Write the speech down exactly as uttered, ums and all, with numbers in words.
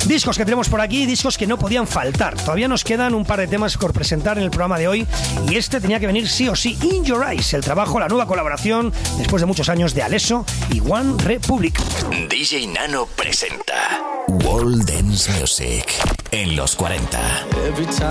Discos que tenemos por aquí, discos que no podían faltar. Todavía nos quedan un par de temas por presentar en el programa de hoy y este tenía que venir sí o sí. In Your Eyes, el trabajo, la nueva colaboración después de muchos años de Alesso y One Republic. D J Nano presenta World Dance Music en los cuarenta.